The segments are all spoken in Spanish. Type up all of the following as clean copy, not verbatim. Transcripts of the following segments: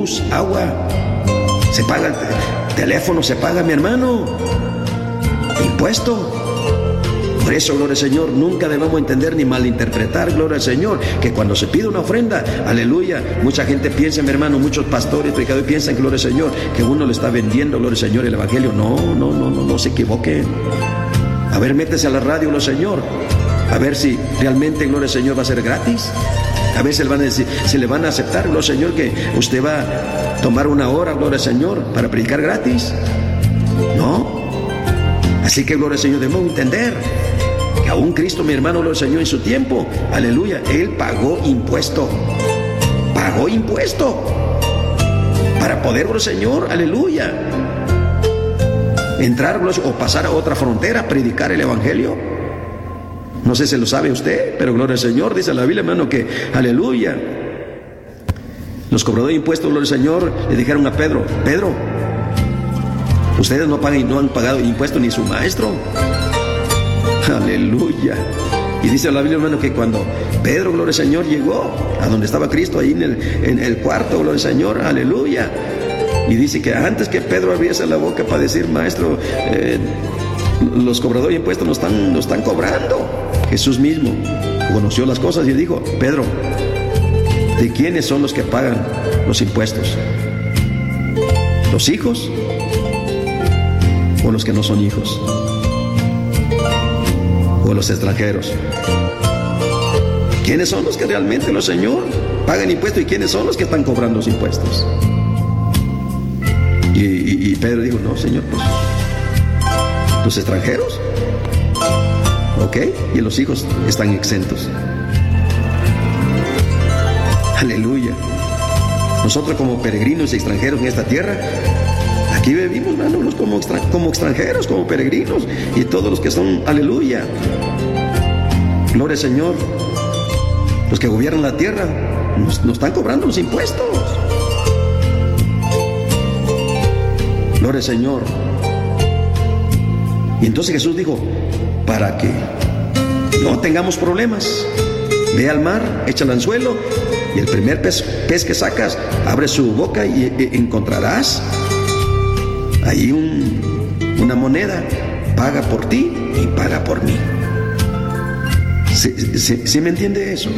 agua, se paga el teléfono, se paga, mi hermano, impuesto. Por eso, gloria al Señor, nunca debemos entender ni malinterpretar, gloria al Señor, que cuando se pide una ofrenda, aleluya, mucha gente piensa, mi hermano, muchos pastores, predicadores piensan, gloria al Señor, que uno le está vendiendo, gloria al Señor, el Evangelio. No se equivoquen. A ver, métese a la radio, gloria al Señor, a ver si realmente, gloria al Señor, va a ser gratis. A ver si le van a decir, si le van a aceptar, gloria al Señor, que usted va a tomar una hora, gloria al Señor, para predicar gratis. No. Así que, gloria al Señor, debemos entender que aún Cristo, mi hermano, gloria al Señor, en su tiempo, aleluya, Él pagó impuesto. Pagó impuesto para poder, gloria al Señor, aleluya, entrar o pasar a otra frontera, predicar el Evangelio. No sé si lo sabe usted, pero gloria al Señor, dice la Biblia, hermano, que aleluya, los cobradores de impuestos, gloria al Señor, le dijeron a Pedro: Pedro, ustedes no pagan y no han pagado impuestos ni su maestro. Aleluya. Y dice la Biblia, hermano, que cuando Pedro, gloria al Señor, llegó a donde estaba Cristo, ahí en el cuarto, gloria al Señor, aleluya, y dice que antes que Pedro abriese la boca para decir: maestro, los cobradores de impuestos nos están cobrando, Jesús mismo conoció las cosas y dijo: Pedro, ¿de quiénes son los que pagan los impuestos? ¿Los hijos o los que no son hijos? ¿O los extranjeros? ¿Quiénes son los que realmente, los Señor, pagan impuestos, y quiénes son los que están cobrando los impuestos? Y Pedro dijo: no, Señor, pues los extranjeros, ok, y los hijos están exentos. Aleluya. Nosotros como peregrinos y extranjeros en esta tierra, aquí vivimos, hermanos, como extranjeros, como peregrinos, y todos los que son, aleluya, gloria al Señor, los que gobiernan la tierra, nos están cobrando los impuestos. Gloria al Señor. Y entonces Jesús dijo: para que no tengamos problemas, ve al mar, echa el anzuelo, y el primer pez que sacas, abre su boca y encontrarás ahí una moneda. Paga por ti y paga por mí. ¿Sí me entiende eso?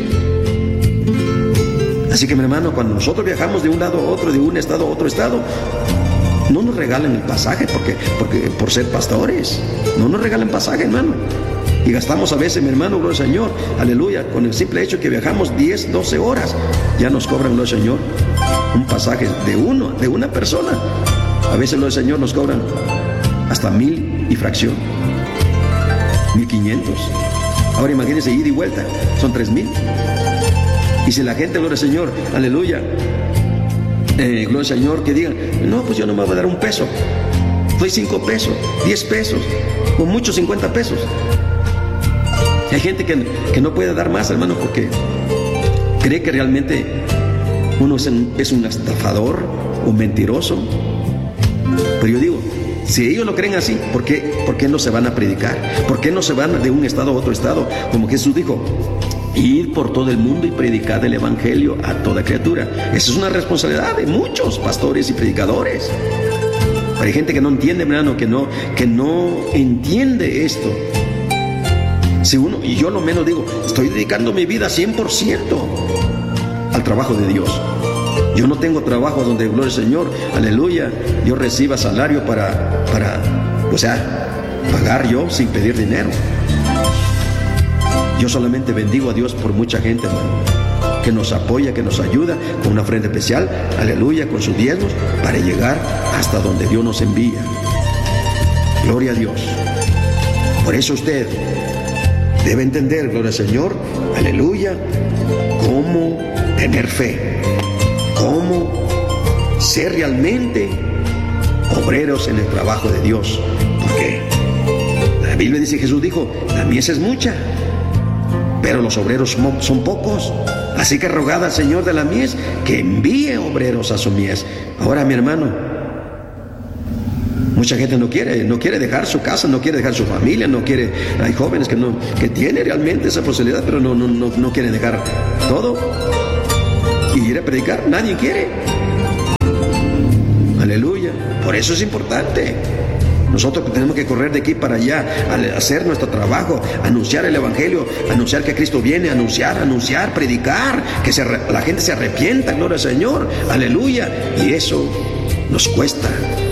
Así que, mi hermano, cuando nosotros viajamos de un lado a otro, de un estado a otro estado, no nos regalen el pasaje porque por ser pastores. No nos regalen pasaje, hermano. Y gastamos a veces, mi hermano, gloria al Señor, aleluya, con el simple hecho que viajamos 10, 12 horas, ya nos cobran, gloria al Señor, un pasaje de una persona. A veces, gloria al Señor, nos cobran hasta 1,000 y fracción, 1,500. Ahora imagínense, ida y vuelta, son 3,000. Y si la gente, gloria al Señor, aleluya, gloria al Señor, que digan: no, pues yo no me voy a dar un peso, doy 5 pesos, 10 pesos, con mucho 50 pesos. Hay gente que no puede dar más, hermano, porque cree que realmente uno es un estafador, un mentiroso. Pero yo digo, si ellos lo creen así, ¿por qué no se van a predicar? ¿Por qué no se van de un estado a otro estado? Como Jesús dijo: id por todo el mundo y predicad el Evangelio a toda criatura. Esa es una responsabilidad de muchos pastores y predicadores. Pero hay gente que no entiende, hermano, que no entiende esto. Si uno, y yo lo menos digo, estoy dedicando mi vida 100% al trabajo de Dios. Yo no tengo trabajo donde, gloria al Señor, aleluya, yo reciba salario para pagar yo sin pedir dinero. Yo solamente bendigo a Dios por mucha gente, hermano, que nos apoya, que nos ayuda con una ofrenda especial, aleluya, con sus diezmos, para llegar hasta donde Dios nos envía. Gloria a Dios. Por eso usted debe entender, gloria al Señor, aleluya, cómo tener fe, cómo ser realmente obreros en el trabajo de Dios. Porque la Biblia dice, Jesús dijo: la mies es mucha, pero los obreros son pocos. Así que rogad al Señor de la mies que envíe obreros a su mies. Ahora, mi hermano, mucha gente no quiere dejar su casa, no quiere dejar su familia, no quiere. Hay jóvenes que tienen realmente esa posibilidad, pero no quieren dejar todo y ir a predicar. Nadie quiere. Por eso es importante. Nosotros tenemos que correr de aquí para allá, hacer nuestro trabajo, anunciar el Evangelio, anunciar que Cristo viene, anunciar, predicar, que la gente se arrepienta, gloria al Señor, aleluya. Y eso nos cuesta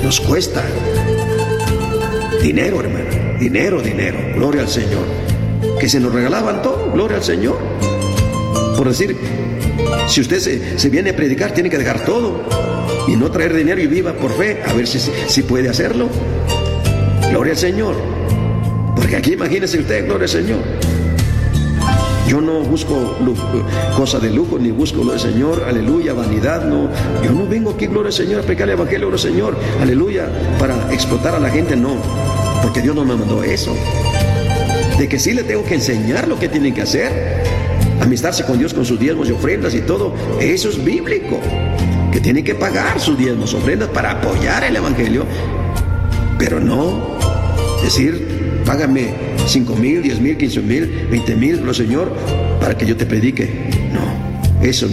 dinero, hermano, dinero, gloria al Señor. Que se nos regalaban todo, gloria al Señor. Por decir, si usted se viene a predicar, tiene que dejar todo y no traer dinero y viva por fe, a ver si puede hacerlo. Gloria al Señor. Porque aquí imagínese usted, gloria al Señor. Yo no busco cosa de lujo, ni busco, gloria al Señor, aleluya, vanidad, no. Yo no vengo aquí, gloria al Señor, a predicar el Evangelio, gloria al Señor, aleluya, para explotar a la gente, no. Porque Dios no me mandó eso. De que sí le tengo que enseñar lo que tienen que hacer, amistarse con Dios con sus diezmos y ofrendas y todo, eso es bíblico. Que tienen que pagar sus diezmos, ofrendas para apoyar el Evangelio, pero no decir, págame 5,000, 10,000, 15,000, 20,000, lo Señor, para que yo te predique. No, eso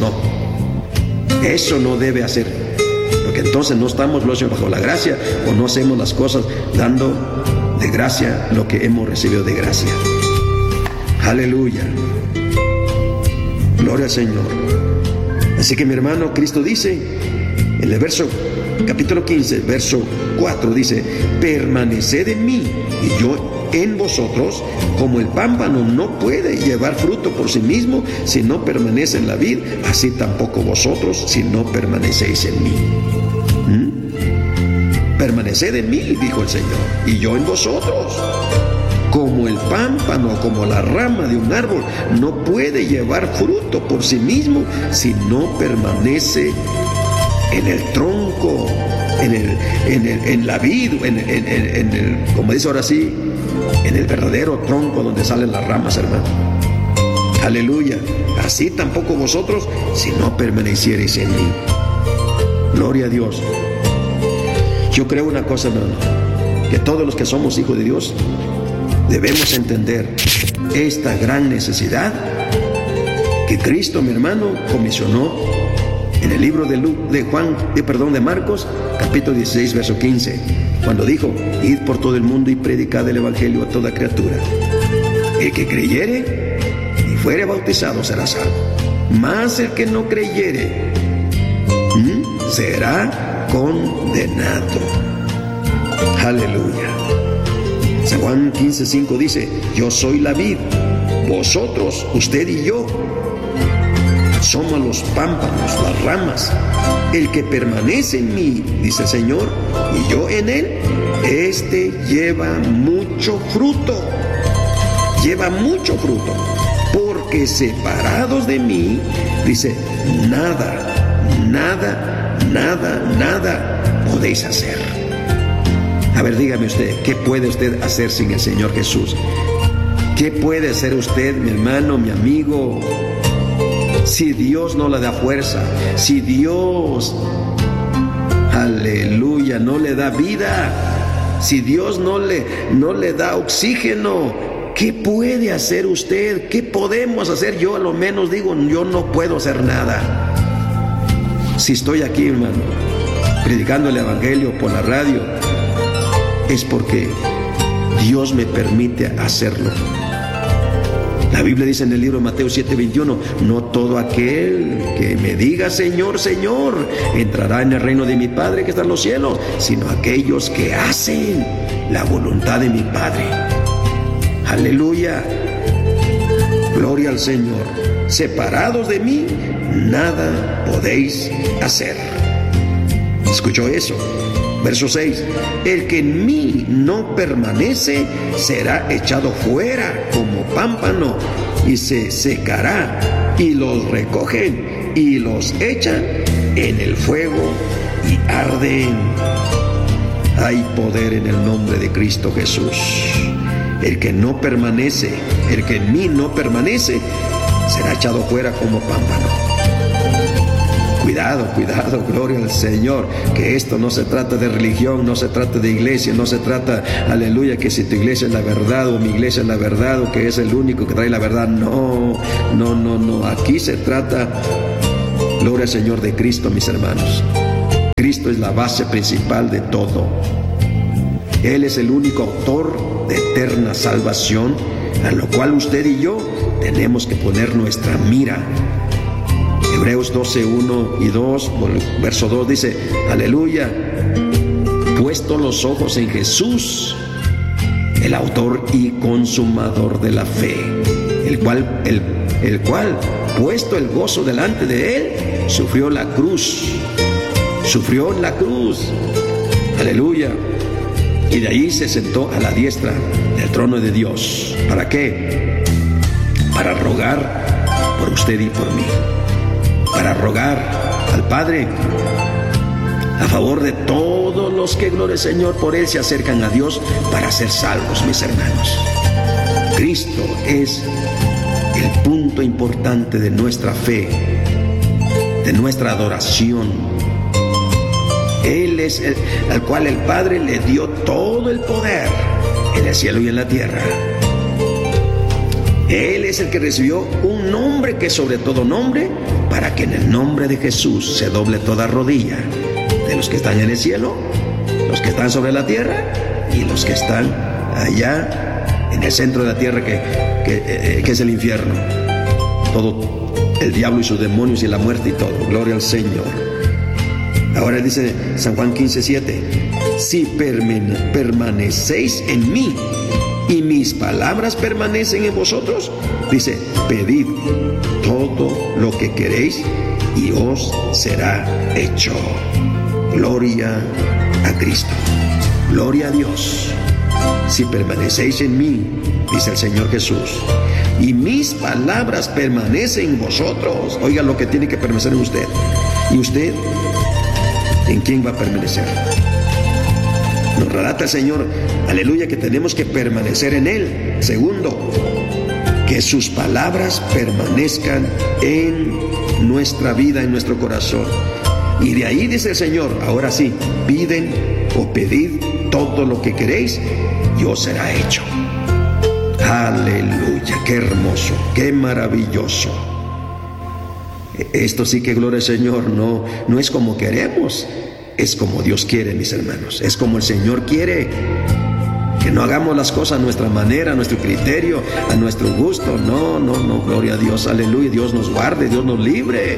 no debe hacer, porque entonces no estamos bajo la gracia, o no hacemos las cosas dando de gracia lo que hemos recibido de gracia. Aleluya, gloria al Señor. Así que mi hermano, Cristo dice en el capítulo 15, verso 4, dice: permaneced en mí y yo en vosotros, como el pámpano no puede llevar fruto por sí mismo si no permanece en la vid, así tampoco vosotros si no permanecéis en mí. Permaneced en mí, dijo el Señor, y yo en vosotros. Como el pámpano, como la rama de un árbol, no puede llevar fruto por sí mismo si no permanece en el tronco, en la vid, como dice ahora sí, en el verdadero tronco donde salen las ramas, hermano. Aleluya. Así tampoco vosotros si no permaneciereis en mí. Gloria a Dios. Yo creo una cosa, hermano, que todos los que somos hijos de Dios debemos entender esta gran necesidad que Cristo, mi hermano, comisionó en el libro de Marcos, capítulo 16, verso 15, cuando dijo: id por todo el mundo y predicad el Evangelio a toda criatura. El que creyere y fuere bautizado será salvo, mas el que no creyere será condenado. Aleluya. Juan 15:5 dice: yo soy la vid, vosotros, usted y yo, somos los pámpanos, las ramas. El que permanece en mí, dice el Señor, y yo en él, este lleva mucho fruto. Lleva mucho fruto. Porque separados de mí, dice, nada podéis hacer. A ver, dígame usted, ¿qué puede usted hacer sin el Señor Jesús? ¿Qué puede hacer usted, mi hermano, mi amigo, si Dios no le da fuerza? Si Dios, aleluya, no le da vida, si Dios no le da oxígeno, ¿qué puede hacer usted? ¿Qué podemos hacer? Yo a lo menos digo, yo no puedo hacer nada. Si estoy aquí, hermano, predicando el Evangelio por la radio, es porque Dios me permite hacerlo. La Biblia dice en el libro de Mateo 7:21: no todo aquel que me diga Señor, Señor, entrará en el reino de mi Padre que está en los cielos, sino aquellos que hacen la voluntad de mi Padre. Aleluya. Gloria al Señor. Separados de mí, nada podéis hacer. ¿Escuchó eso? Verso 6: el que en mí no permanece será echado fuera como pámpano y se secará, y los recogen y los echan en el fuego y arden. Hay poder en el nombre de Cristo Jesús. El que no permanece, el que en mí no permanece, será echado fuera como pámpano. Cuidado, gloria al Señor, que esto no se trata de religión, no se trata de iglesia, no se trata, aleluya, que si tu iglesia es la verdad o mi iglesia es la verdad o que es el único que trae la verdad. No, aquí se trata, gloria al Señor, de Cristo, mis hermanos. Cristo Cristo es la base principal de todo. Él es el único autor de eterna salvación, a lo cual usted y yo tenemos que poner nuestra mira. Hebreos 12, 1 y 2, verso 2 dice, aleluya, puesto los ojos en Jesús, el autor y consumador de la fe, el cual, puesto el gozo delante de él, sufrió la cruz, aleluya, y de ahí se sentó a la diestra del trono de Dios. ¿Para qué? Para rogar por usted y por mí, para rogar al Padre a favor de todos los que, gloria al Señor, por Él se acercan a Dios para ser salvos, mis hermanos. Cristo es el punto importante de nuestra fe, de nuestra adoración. Él es al cual el Padre le dio todo el poder en el cielo y en la tierra. Él es el que recibió un nombre que es sobre todo nombre, para que en el nombre de Jesús se doble toda rodilla, de los que están en el cielo, los que están sobre la tierra y los que están allá en el centro de la tierra, que es el infierno. Todo el diablo y sus demonios y la muerte y todo. Gloria al Señor. Ahora dice San Juan 15:7, si permanecéis en mí y mis palabras permanecen en vosotros, dice, pedid todo lo que queréis y os será hecho. Gloria a Cristo, gloria a Dios. Si permanecéis en mí, dice el Señor Jesús, y mis palabras permanecen en vosotros, oiga lo que tiene que permanecer en usted. ¿Y usted en quién va a permanecer? Nos relata el Señor, aleluya, que tenemos que permanecer en Él. Segundo, que sus palabras permanezcan en nuestra vida, en nuestro corazón. Y de ahí dice el Señor, ahora sí, piden o pedid todo lo que queréis y os será hecho. Aleluya, qué hermoso, qué maravilloso. Esto sí que gloria al Señor, no es como queremos, es como Dios quiere, mis hermanos, es como el Señor quiere. Que no hagamos las cosas a nuestra manera, a nuestro criterio, a nuestro gusto. No, gloria a Dios, aleluya. Dios nos guarde, Dios nos libre.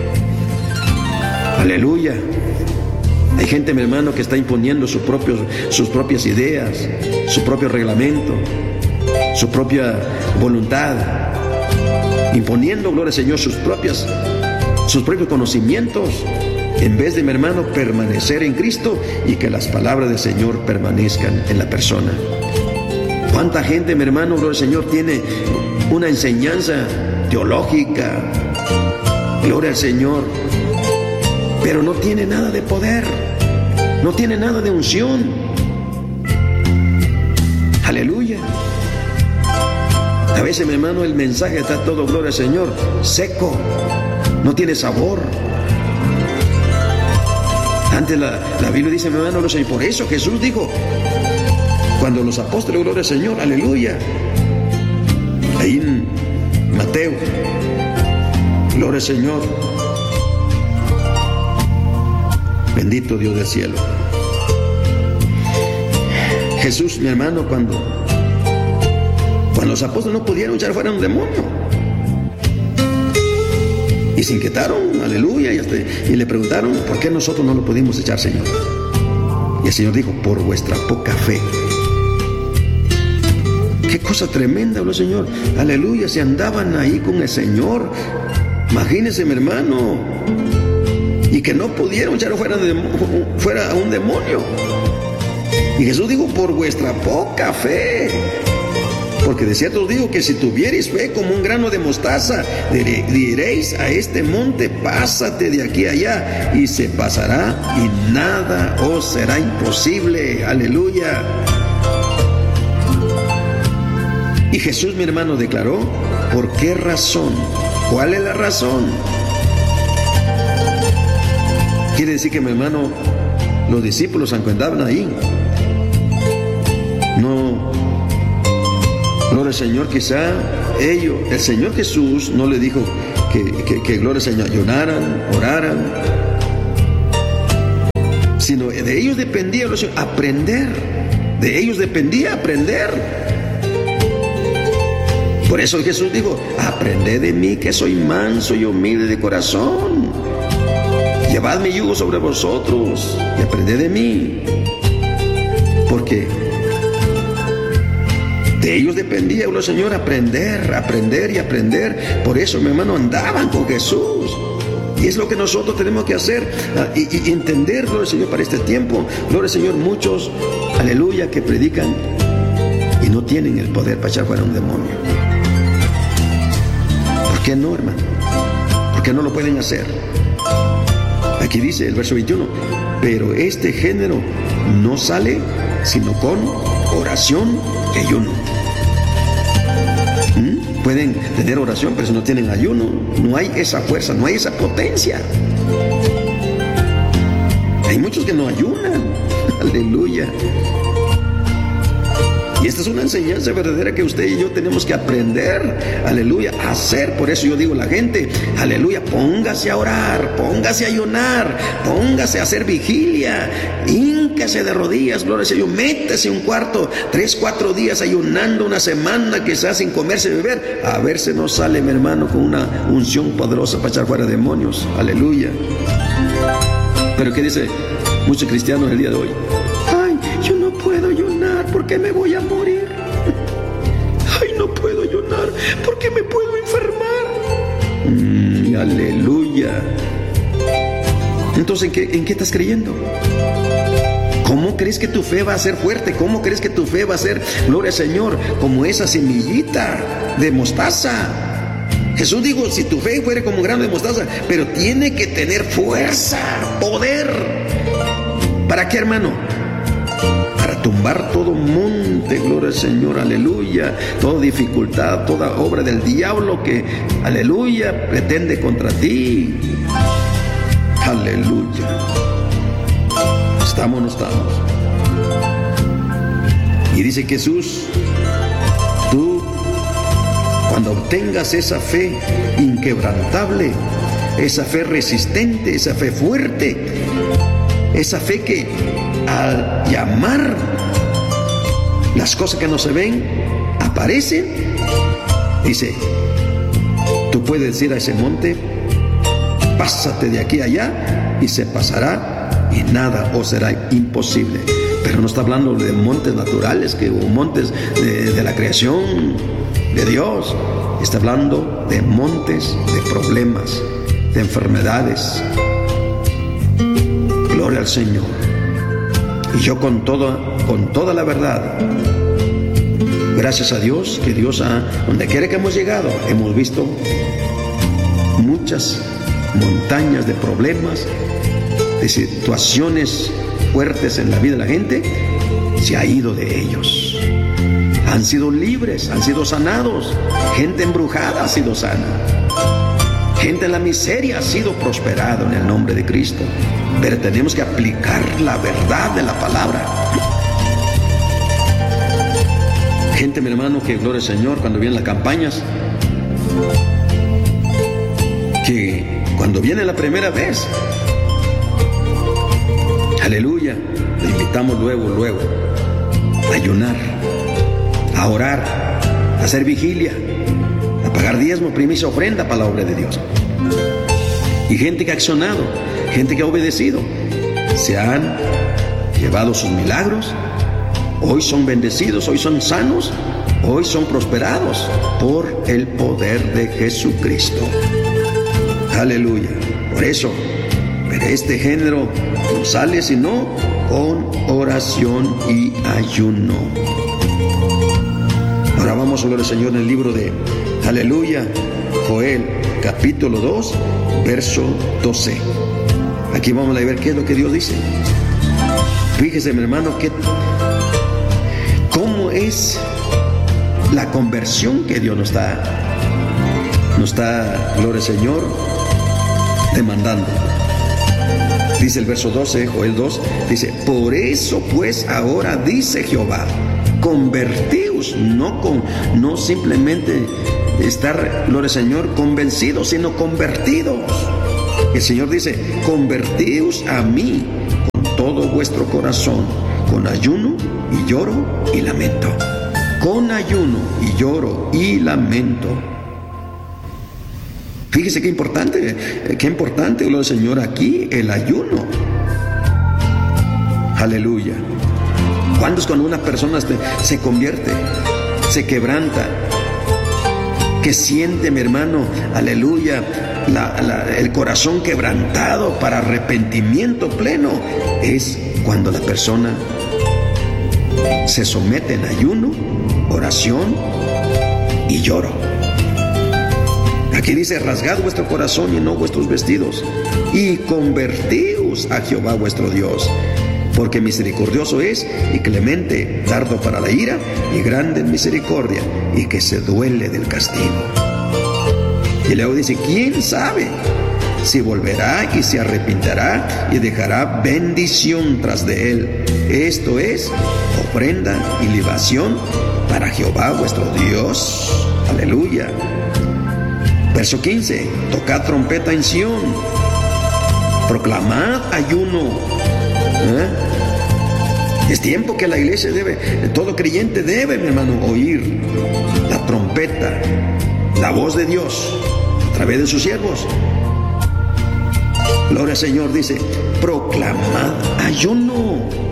Aleluya. Hay gente, mi hermano, que está imponiendo sus propias ideas, su propio reglamento, su propia voluntad, imponiendo, gloria al Señor, sus propios conocimientos, en vez de, mi hermano, permanecer en Cristo y que las palabras del Señor permanezcan en la persona. ¿Cuánta gente, mi hermano, gloria al Señor, tiene una enseñanza teológica, gloria al Señor, pero no tiene nada de poder, no tiene nada de unción? Aleluya. A veces, mi hermano, el mensaje está todo, gloria al Señor, seco, no tiene sabor. Antes la Biblia dice, mi hermano, y por eso Jesús dijo, cuando los apóstoles, gloria al Señor, aleluya, ahí en Mateo, gloria al Señor, bendito Dios del cielo. Jesús, mi hermano, cuando los apóstoles no pudieron echar fuera un demonio, y se inquietaron, aleluya, y le preguntaron, ¿por qué nosotros no lo pudimos echar, Señor? Y el Señor dijo, por vuestra poca fe. Qué cosa tremenda, habló el Señor, aleluya, se andaban ahí con el Señor, imagínense, mi hermano, y que no pudieron echar fuera a un demonio. Y Jesús dijo, por vuestra poca fe. Porque de cierto os digo que si tuviereis fe como un grano de mostaza, diréis a este monte, pásate de aquí a allá, y se pasará, y nada os será imposible. Aleluya. Y Jesús, mi hermano, declaró, ¿por qué razón? ¿Cuál es la razón? Quiere decir que, mi hermano, los discípulos andaban ahí. No, gloria al Señor, quizá el Señor Jesús no le dijo que gloria al Señor, ayunaran, oraran, sino de ellos dependía, gloria al Señor, aprender. De ellos dependía aprender. Por eso Jesús dijo: aprended de mí, que soy manso y humilde de corazón. Llevad mi yugo sobre vosotros y aprended de mí. Porque de ellos dependía, gloria al Señor, aprender y aprender. Por eso, mi hermano, andaban con Jesús. Y es lo que nosotros tenemos que hacer y entender, gloria al Señor, para este tiempo. Gloria al Señor, muchos, aleluya, que predican y no tienen el poder para echar fuera un demonio. ¿Por qué no, hermano? ¿Por qué no lo pueden hacer? Aquí dice el verso 21: pero este género no sale sino con oración y ayuno. Pueden tener oración, pero si no tienen ayuno, no hay esa fuerza, no hay esa potencia. Hay muchos que no ayunan. Aleluya. Y esta es una enseñanza verdadera que usted y yo tenemos que aprender, aleluya, a hacer. Por eso yo digo a la gente, aleluya, póngase a orar, póngase a ayunar, póngase a hacer vigilia, híncase de rodillas, gloria al Señor, métese un cuarto, 3, 4 días ayunando, una semana quizás sin comerse y beber, a ver si nos sale, mi hermano, con una unción poderosa para echar fuera demonios, aleluya. Pero ¿qué dice muchos cristianos el día de hoy? Ay, yo no puedo ayunar porque me voy a morir. Ay, no puedo ayunar porque me puedo enfermar. Aleluya. Entonces, ¿en qué estás creyendo? ¿Cómo crees que tu fe va a ser fuerte? ¿Cómo crees que tu fe va a ser, gloria al Señor, como esa semillita de mostaza? Jesús dijo, si tu fe fuera como un grano de mostaza, pero tiene que tener fuerza, poder. ¿Para qué, hermano? Para tumbar todo monte, gloria al Señor, aleluya, toda dificultad, toda obra del diablo que, aleluya, pretende contra ti. Aleluya. ¿Estamos o no estamos? Y dice Jesús, tú, cuando obtengas esa fe inquebrantable, esa fe resistente, esa fe fuerte, esa fe que al llamar las cosas que no se ven aparecen, dice, tú puedes decir a ese monte, pásate de aquí a allá, y se pasará y nada os será imposible. Pero no está hablando de montes naturales, que o montes de la creación de Dios. Está hablando de montes de problemas, de enfermedades. Gloria al Señor. Y yo con toda la verdad, gracias a Dios, que Dios donde quiera que hemos llegado, hemos visto muchas montañas de problemas, de situaciones fuertes en la vida de la gente, se ha ido de ellos. Han sido libres, han sido sanados. Gente embrujada ha sido sana. Gente en la miseria ha sido prosperada en el nombre de Cristo. Pero tenemos que aplicar la verdad de la palabra. Gente, mi hermano, que gloria al Señor, cuando vienen las campañas, que cuando viene la primera vez, aleluya, le invitamos luego a ayunar, a orar, a hacer vigilia, a pagar diezmo, primicia, ofrenda para la obra de Dios. Y gente que ha accionado, gente que ha obedecido, se han llevado sus milagros. Hoy son bendecidos, hoy son sanos, hoy son prosperados por el poder de Jesucristo. Aleluya. Por eso, pero este género no sale sino con oración y ayuno. Ahora vamos a hablar al Señor en el libro de, aleluya, Joel, capítulo 2, verso 12. Aquí vamos a ver qué es lo que Dios dice. Fíjese, mi hermano, cómo es la conversión que Dios nos está, gloria al Señor, demandando. Dice el verso 12, Joel 2, dice, por eso pues ahora dice Jehová, convertíos, no simplemente estar, gloria al Señor, convencidos, sino convertidos. El Señor dice, convertíos a mí con todo vuestro corazón con ayuno y lloro y lamento. Con ayuno y lloro y lamento. Fíjese qué importante, gloria al Señor, aquí el ayuno. Aleluya. ¿Cuándo es cuando una persona se convierte, se quebranta, que siente, mi hermano, aleluya, el corazón quebrantado para arrepentimiento pleno? Es cuando la persona se somete en ayuno, oración y lloro. Aquí dice: rasgad vuestro corazón y no vuestros vestidos, y convertíos a Jehová vuestro Dios, porque misericordioso es y clemente, tardo para la ira y grande en misericordia, y que se duele del castigo. Y luego dice: ¿quién sabe si volverá y se arrepentirá y dejará bendición tras de él? Esto es ofrenda y libación para Jehová vuestro Dios. Aleluya. Verso 15: tocad trompeta en Sión, proclamad ayuno. Es tiempo que la iglesia todo creyente debe, mi hermano, oír la trompeta, la voz de Dios a través de sus siervos. Gloria al Señor, dice: proclamad ayuno.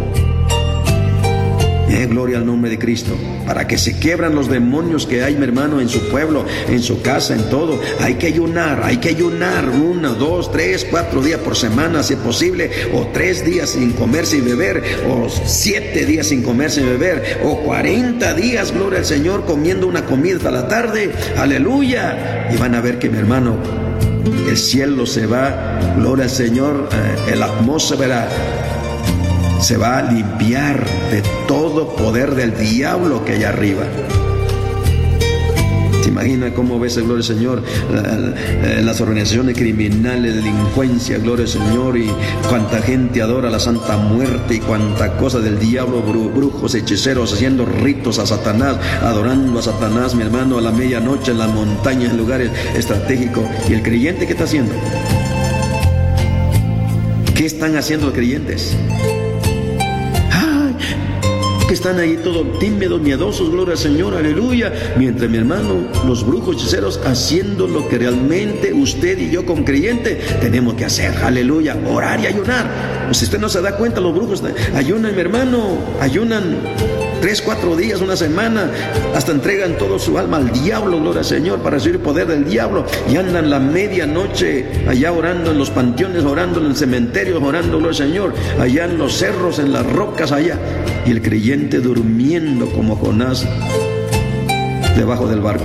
Gloria al nombre de Cristo, para que se quebran los demonios que hay, mi hermano, en su pueblo, en su casa, en todo. Hay que ayunar 1, 2, 3, 4 días por semana, si es posible, o 3 días sin comerse y beber, o 7 días sin comerse y beber, o 40 días, gloria al Señor, comiendo una comida hasta la tarde. Aleluya. Y van a ver que, mi hermano, el cielo se va, gloria al Señor, la atmósfera se va a limpiar de todo poder del diablo que hay arriba. ¿Se imagina cómo ves, gloria al Señor, las organizaciones criminales, delincuencia, gloria al Señor, y cuánta gente adora la Santa Muerte y cuánta cosa del diablo, brujos, hechiceros, haciendo ritos a Satanás, adorando a Satanás, mi hermano, a la medianoche en las montañas, en lugares estratégicos? ¿Y el creyente qué está haciendo? ¿Qué están haciendo los creyentes? Que están ahí todos tímidos, miedosos, gloria al Señor, aleluya. Mientras, mi hermano, los brujos hechiceros haciendo lo que realmente usted y yo como creyente tenemos que hacer, aleluya: orar y ayunar. Pues si usted no se da cuenta, los brujos ayunan, mi hermano, ayunan 3, 4 días, una semana, hasta entregan toda su alma al diablo, gloria al Señor, para recibir el poder del diablo, y andan la medianoche allá orando en los panteones, orando en el cementerio, orando, gloria al Señor, allá en los cerros, en las rocas allá, y el creyente durmiendo como Jonás debajo del barco.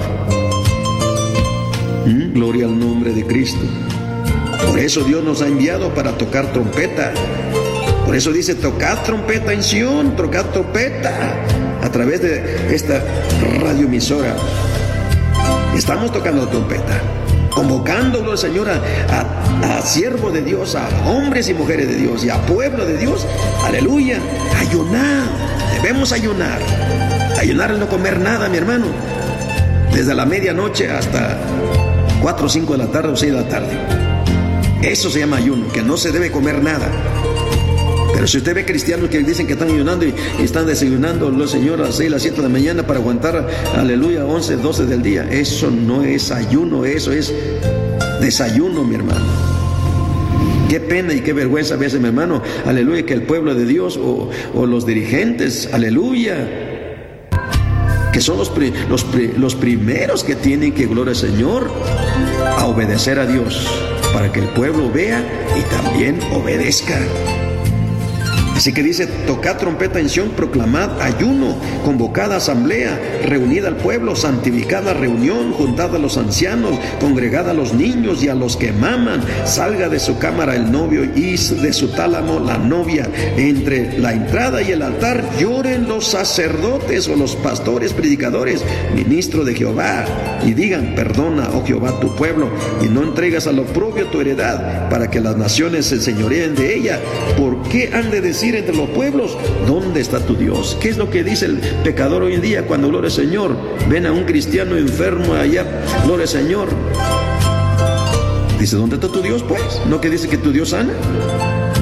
Gloria al nombre de Cristo. Por eso Dios nos ha enviado para tocar trompeta. Por eso dice: tocad trompeta en Sión, tocad trompeta. A través de esta radioemisora estamos tocando trompeta, convocando, gloria al Señor, a siervos de Dios, a hombres y mujeres de Dios y a pueblo de Dios. Aleluya. Ayunar. Debemos ayunar. Ayunar es no comer nada, mi hermano, desde la medianoche hasta 4 o 5 de la tarde o 6 de la tarde. Eso se llama ayuno, que no se debe comer nada. Pero si usted ve cristianos que dicen que están ayunando y están desayunando, los señores, a las 6, a las 7 de la mañana para aguantar, aleluya, 11, 12 del día, eso no es ayuno, eso es desayuno, mi hermano. Qué pena y qué vergüenza a veces, mi hermano, aleluya, que el pueblo de Dios o los dirigentes, aleluya, que son los primeros que tienen que, gloria al Señor, a obedecer a Dios, para que el pueblo vea y también obedezca. Así que dice: tocad trompeta en Sión, proclamad ayuno, convocad asamblea, reunid al pueblo, santificad la reunión, juntad a los ancianos, congregad a los niños y a los que maman, salga de su cámara el novio y de su tálamo la novia. Entre la entrada y el altar lloren los sacerdotes o los pastores, predicadores, ministros de Jehová, y digan: perdona, oh Jehová, tu pueblo, y no entregas al oprobio tu heredad, para que las naciones se enseñoreen de ella. ¿Por qué han de decir entre los pueblos: ¿dónde está tu Dios? ¿Qué es lo que dice el pecador hoy en día cuando, gloria al Señor, ven a un cristiano enfermo allá, gloria al Señor? Dice: ¿dónde está tu Dios, pues? ¿No que dice que tu Dios sana?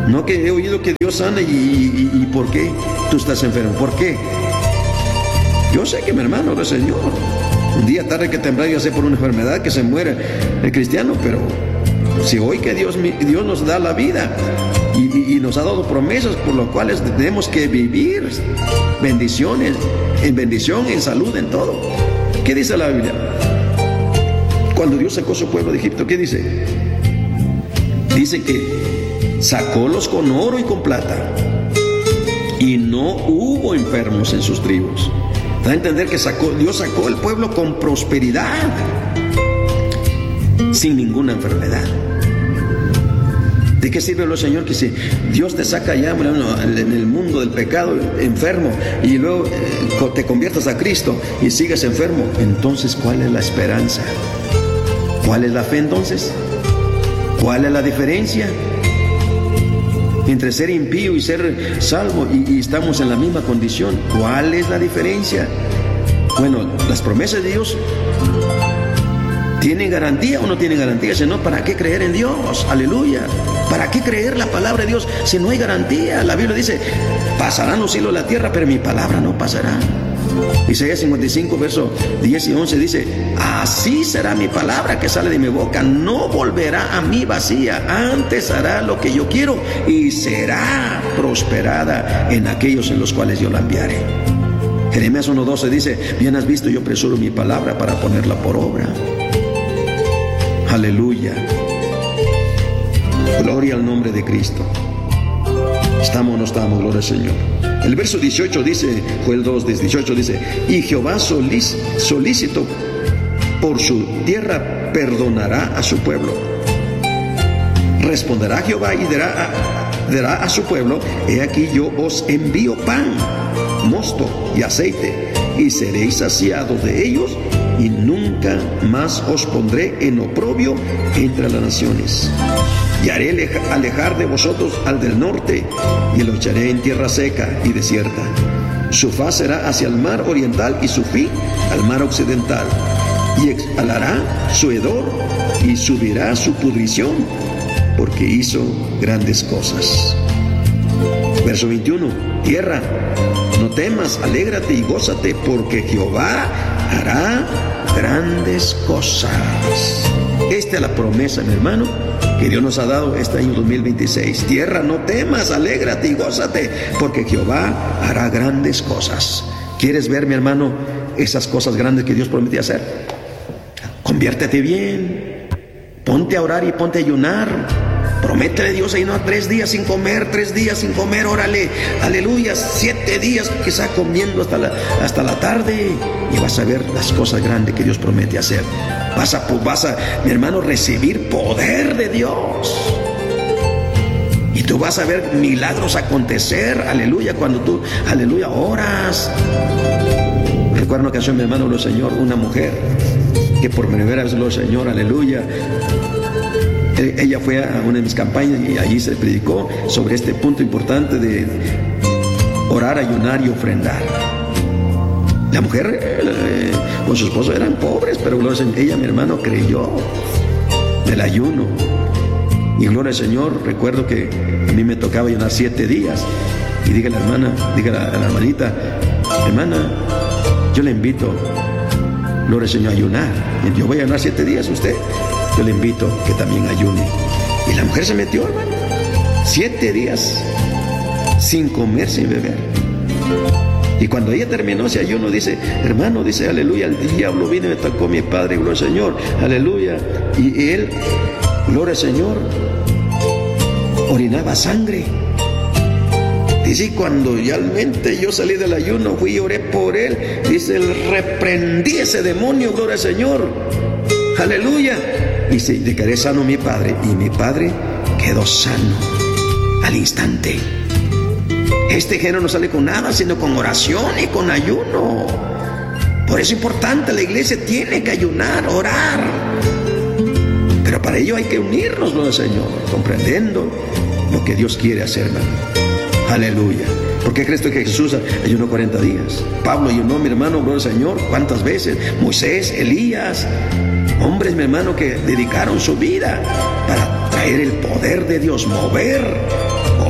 No que he oído que Dios sana y ¿por qué tú estás enfermo? ¿Por qué? Yo sé que mi hermano es el Señor. Un día tarde que temprano, ya sé por una enfermedad que se muere el cristiano, pero si hoy que Dios nos da la vida y nos ha dado promesas por las cuales tenemos que vivir bendiciones, en bendición, en salud, en todo. ¿Qué dice la Biblia? Cuando Dios sacó a su pueblo de Egipto, ¿qué dice? Dice que sacólos con oro y con plata y no hubo enfermos en sus tribus. Da a entender que Dios sacó al pueblo con prosperidad, sin ninguna enfermedad. ¿De qué sirve el Señor que si Dios te saca ya en el mundo del pecado enfermo y luego te conviertas a Cristo y sigues enfermo? Entonces, ¿cuál es la esperanza? ¿Cuál es la fe entonces? ¿Cuál es la diferencia entre ser impío y ser salvo y estamos en la misma condición? ¿Cuál es la diferencia? Bueno, las promesas de Dios ¿tienen garantía o no tienen garantía? Si no, ¿para qué creer en Dios? Aleluya. ¿Para qué creer la palabra de Dios si no hay garantía? La Biblia dice, pasarán los cielos y la tierra, pero mi palabra no pasará. Isaías 55, versos 10 y 11 dice, así será mi palabra que sale de mi boca, no volverá a mí vacía, antes hará lo que yo quiero y será prosperada en aquellos en los cuales yo la enviaré. Jeremías 1:12 dice, bien has visto, yo apresuro mi palabra para ponerla por obra. Aleluya. Gloria al nombre de Cristo. ¿Estamos o no estamos? Gloria al Señor. El verso 18 dice, Joel 2:18 dice, y Jehová solícito por su tierra perdonará a su pueblo. Responderá Jehová y dirá a su pueblo, he aquí yo os envío pan, mosto y aceite, y seréis saciados de ellos, y nunca más os pondré en oprobio entre las naciones. Y haré alejar de vosotros al del norte, y lo echaré en tierra seca y desierta. Su faz será hacia el mar oriental y su fin al mar occidental. Y exhalará su hedor y subirá su pudrición, porque hizo grandes cosas. Verso 21. Tierra, no temas, alégrate y gózate, porque Jehová hará grandes cosas. Esta es la promesa, mi hermano, que Dios nos ha dado este año 2026. Tierra, no temas, alégrate y gózate, porque Jehová hará grandes cosas. ¿Quieres ver, mi hermano, esas cosas grandes que Dios prometió hacer? Conviértete bien, ponte a orar y ponte a ayunar. Prométele a Dios ayunar 3 días sin comer, 3 días sin comer, órale, aleluya, 7 días quizá comiendo hasta la tarde, y vas a ver las cosas grandes que Dios promete hacer. Vas a, mi hermano, recibir poder de Dios. Y tú vas a ver milagros acontecer, aleluya, cuando tú, aleluya, oras. Recuerdo una ocasión, mi hermano, lo Señor, una mujer que por primera vez lo Señor, aleluya, ella fue a una de mis campañas y allí se predicó sobre este punto importante de orar, ayunar y ofrendar. La mujer con su esposo eran pobres, pero ella, mi hermano, creyó del ayuno. Y gloria al Señor, recuerdo que a mí me tocaba ayunar 7 días. Y diga a la hermanita, hermana, yo le invito, gloria al Señor, a ayunar. Yo voy a ayunar 7 días, usted. Yo le invito que también ayune. Y la mujer se metió, hermano, 7 días sin comer, sin beber. Y cuando ella terminó ese ayuno, dice, hermano, dice, aleluya, el diablo vino y me tocó mi padre, gloria al Señor, aleluya. Y él, gloria al Señor, orinaba sangre. Dice, cuando realmente yo salí del ayuno, fui y oré por él, dice, reprendí ese demonio, gloria al Señor, aleluya. Dice, y declaré sano mi padre, y mi padre quedó sano al instante. Este género no sale con nada, sino con oración y con ayuno. Por eso es importante, la iglesia tiene que ayunar, orar. Pero para ello hay que unirnos, gloria al Señor, comprendiendo lo que Dios quiere hacer, hermano. Aleluya. ¿Por qué crees tú que Jesús ayunó 40 días? Pablo ayunó, mi hermano, gloria al Señor, ¿cuántas veces? Moisés, Elías, hombres, mi hermano, que dedicaron su vida para traer el poder de Dios, mover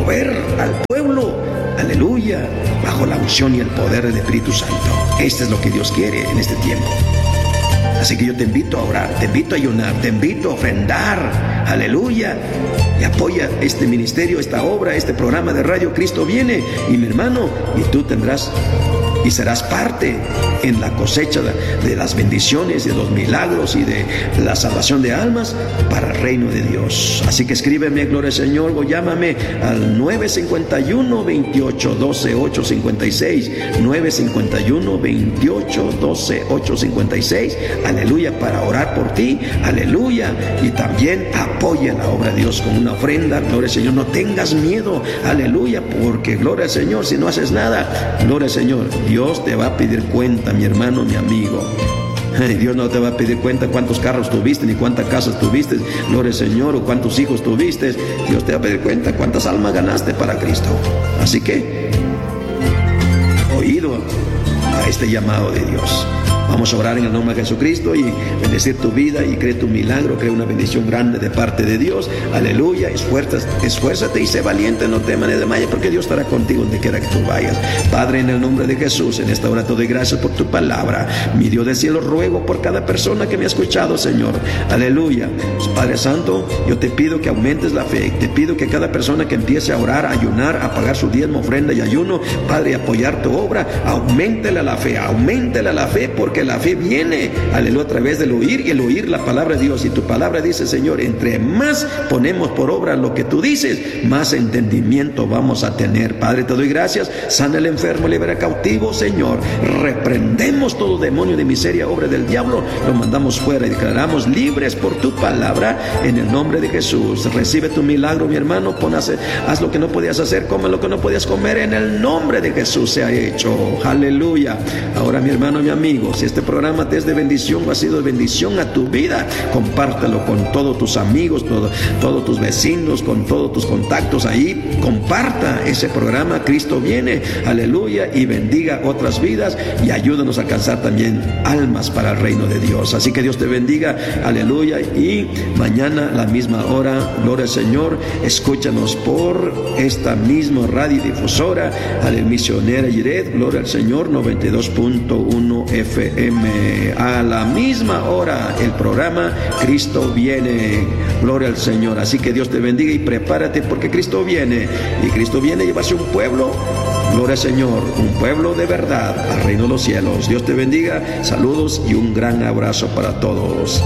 mover al pueblo, aleluya, bajo la unción y el poder del Espíritu Santo. Esto es lo que Dios quiere en este tiempo. Así que yo te invito a orar, te invito a ayunar, te invito a ofrendar, aleluya, y apoya este ministerio, esta obra, este programa de radio Cristo Viene, y mi hermano, y tú tendrás y serás parte en la cosecha de las bendiciones, de los milagros y de la salvación de almas para el reino de Dios. Así que escríbeme, gloria al Señor, o llámame al 951-2812-856, 951-2812-856, aleluya, para orar por ti, aleluya, y también apoya la obra de Dios con una ofrenda, gloria al Señor. No tengas miedo, aleluya, porque gloria al Señor, si no haces nada, gloria al Señor, Dios te va a pedir cuenta, mi hermano, mi amigo. Dios no te va a pedir cuenta cuántos carros tuviste, ni cuántas casas tuviste, gloria al Señor, o cuántos hijos tuviste. Dios te va a pedir cuenta cuántas almas ganaste para Cristo. Así que, oído a este llamado de Dios. Vamos a orar en el nombre de Jesucristo y bendecir tu vida y cree tu milagro, cree una bendición grande de parte de Dios. Aleluya, esfuérzate y sé valiente, no temas ni desmayes, porque Dios estará contigo donde quiera que tú vayas. Padre, en el nombre de Jesús, en esta hora te doy gracias por tu palabra. Mi Dios del cielo, ruego por cada persona que me ha escuchado, Señor. Aleluya. Padre Santo, yo te pido que aumentes la fe. Te pido que cada persona que empiece a orar, a ayunar, a pagar su diezmo, ofrenda y ayuno, Padre, apoyar tu obra, auméntele la fe, porque la fe viene, aleluya, a través del oír, y el oír la palabra de Dios. Y tu palabra dice, Señor, entre más ponemos por obra lo que tú dices, más entendimiento vamos a tener. Padre, te doy gracias. Sana al enfermo, libera cautivo, Señor. Reprendemos todo demonio de miseria, obra del diablo, lo mandamos fuera y declaramos libres por tu palabra en el nombre de Jesús. Recibe tu milagro, mi hermano. Haz lo que no podías hacer, come lo que no podías comer, en el nombre de Jesús se ha hecho. Aleluya. Ahora, mi hermano, mi amigo, si este programa te es de bendición o ha sido de bendición a tu vida, compártelo con todos tus amigos, todos tus vecinos, con todos tus contactos ahí. Comparta ese programa, Cristo Viene, aleluya, y bendiga otras vidas y ayúdanos a alcanzar también almas para el reino de Dios. Así que Dios te bendiga, aleluya, y mañana a la misma hora, gloria al Señor, escúchanos por esta misma radiodifusora, al Misionera Yiret, gloria al Señor, 92.1 FM. A la misma hora el programa Cristo Viene, gloria al Señor. Así que Dios te bendiga y prepárate, porque Cristo viene, y Cristo viene a llevarse un pueblo, gloria al Señor, un pueblo de verdad al reino de los cielos. Dios te bendiga, saludos y un gran abrazo para todos.